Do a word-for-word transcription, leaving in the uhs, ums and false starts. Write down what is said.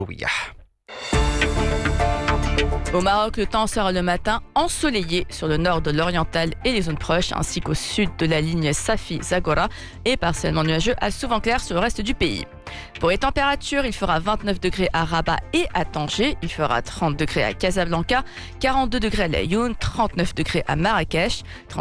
Oui. Au Maroc, le temps sera le matin ensoleillé sur le nord de l'oriental et les zones proches, ainsi qu'au sud de la ligne Safi-Zagora, et partiellement nuageux à souvent clair sur le reste du pays. Pour les températures, il fera vingt-neuf degrés à Rabat et à Tanger, il fera trente degrés à Casablanca, quarante-deux degrés à Laayoune, trente-neuf degrés à Marrakech,